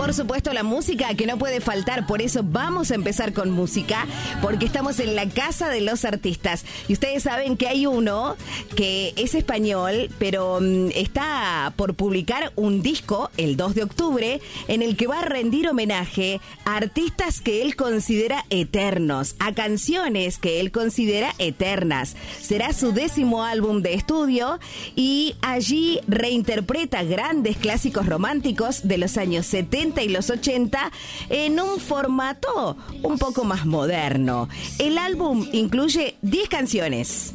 por supuesto, la música que no puede faltar. Por eso vamos a empezar con música, porque estamos en la Casa de los Artistas. Y ustedes saben que hay uno que es español, pero está por publicar un disco el 2 de octubre en el que va a rendir homenaje a artistas que él considera eternos, a canciones que él considera eternas. Será su 10º álbum de estudio y allí reinterpreta grandes clásicos románticos de los años 70 y los 80 en un formato un poco más moderno. El álbum incluye 10 canciones.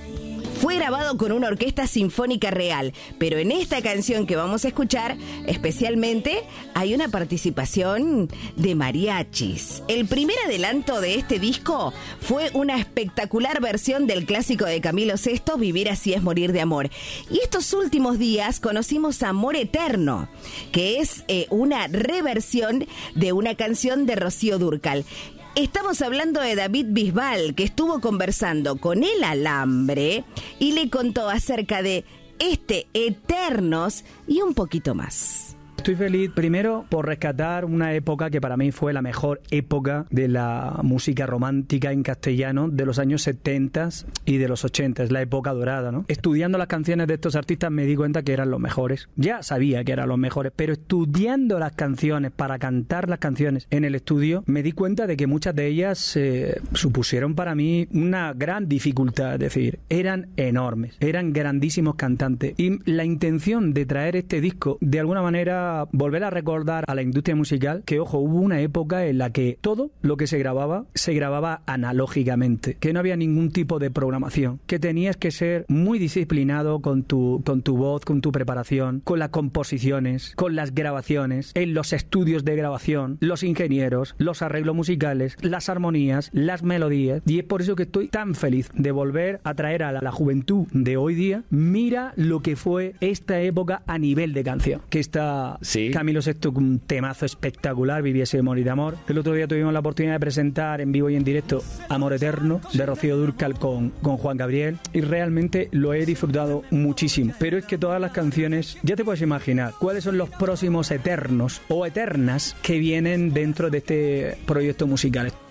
Fue grabado con una orquesta sinfónica real, pero en esta canción que vamos a escuchar, especialmente, hay una participación de mariachis. El primer adelanto de este disco fue una espectacular versión del clásico de Camilo Sesto, Vivir así es morir de amor. Y estos últimos días conocimos Amor Eterno, que es una reversión de una canción de Rocío Dúrcal. Estamos hablando de David Bisbal, que estuvo conversando con El Alambre y le contó acerca de este Eternos y un poquito más. Estoy feliz primero por rescatar una época que para mí fue la mejor época de la música romántica en castellano de los años 70 y de los 80, es la época dorada, ¿no? Estudiando las canciones de estos artistas me di cuenta que eran los mejores. Ya sabía que eran los mejores, pero estudiando las canciones para cantar las canciones en el estudio me di cuenta de que muchas de ellas supusieron para mí una gran dificultad, es decir, eran enormes, eran grandísimos cantantes y la intención de traer este disco de alguna manera volver a recordar a la industria musical que, ojo, hubo una época en la que todo lo que se grababa analógicamente, que no había ningún tipo de programación, que tenías que ser muy disciplinado con tu voz, con tu preparación, con las composiciones, con las grabaciones, en los estudios de grabación, los ingenieros, los arreglos musicales, las armonías, las melodías, y es por eso que estoy tan feliz de volver a traer a la juventud de hoy día. Mira lo que fue esta época a nivel de canción, que está sí. Camilo Sesto, un temazo espectacular, Viviese de morir de amor. El otro día tuvimos la oportunidad de presentar en vivo y en directo Amor Eterno de Rocío Dúrcal con Juan Gabriel y realmente lo he disfrutado muchísimo. Pero es que todas las canciones, ya te puedes imaginar cuáles son los próximos eternos o eternas que vienen dentro de este proyecto musical.